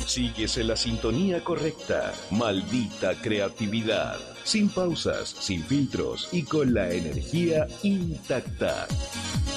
Sigues en la sintonía correcta. Maldita creatividad. Sin pausas, sin filtros y con la energía intacta.